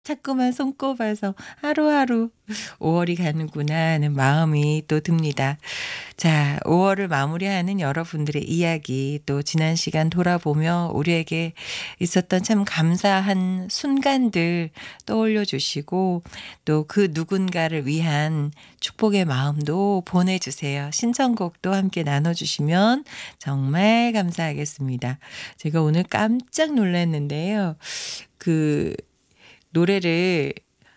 자꾸만 손꼽아서 하루하루 5 월이 가는구나 하는 마음이 또 듭니다. 자, 5 월을 마무리하는 여러분들의 이야기 또 지난 시간 돌아보며 우리에게 있었던 참 감사한 순간들 떠올려 주시고 또 그 누군가를 위한 축복의 마음도 보내주세요. 신청곡도 함께 나눠주시면 정말 감사하겠습니다. 제가 오늘 깜짝 놀랐는데요. 그 노래를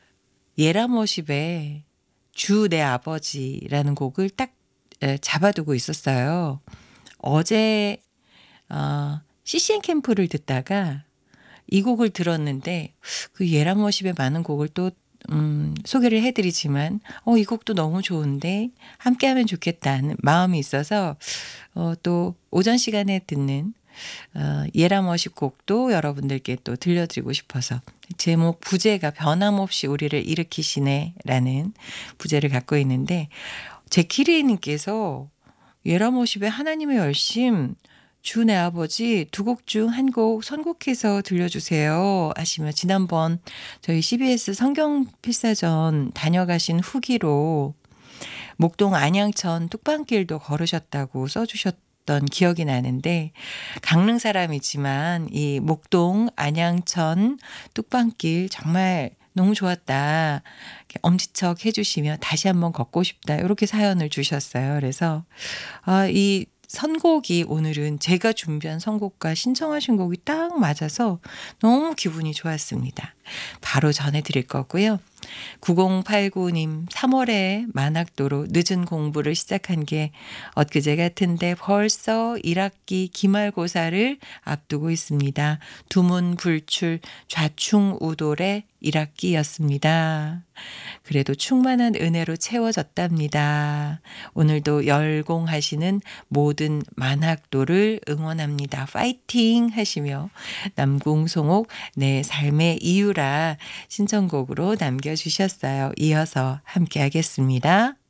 예람워십의 주 내 아버지라는 곡을 딱 잡아두고 있었어요. 어제 CCN 캠프를 듣다가 이 곡을 들었는데 그 예람워십의 많은 곡을 또 소개를 해 드리지만 이 곡도 너무 좋은데 함께하면 좋겠다는 마음이 있어서 또 오전 시간에 듣는 예람워십 곡도 여러분들께 또 들려드리고 싶어서 제목 부제가 변함없이 우리를 일으키시네라는 부제를 갖고 있는데 제키리님께서 예람워십의 하나님의 열심 주 내 아버지 두 곡 중 한 곡 선곡해서 들려주세요 하시며 지난번 저희 CBS 성경 필사전 다녀가신 후기로 목동 안양천 뚝방길도 걸으셨다고 써주셨던 기억이 나는데 강릉 사람이지만 이 목동 안양천 뚝방길 정말 너무 좋았다. 이렇게 엄지척 해주시며 다시 한번 걷고 싶다. 이렇게 사연을 주셨어요. 그래서 이 선곡이 오늘은 제가 준비한 선곡과 신청하신 곡이 딱 맞아서 너무 기분이 좋았습니다. 바로 전해드릴 거고요. 9089님 3월에 만학도로 늦은 공부를 시작한 게 엊그제 같은데 벌써 1학기 기말고사를 앞두고 있습니다. 두문불출 좌충우돌의 1학기였습니다. 그래도 충만한 은혜로 채워졌답니다. 오늘도 열공하시는 모든 만학도를 응원합니다. 파이팅 하시며 남궁송옥 내 삶의 이유라 신청곡으로 남겨주셨어요. 이어서 함께 하겠습니다.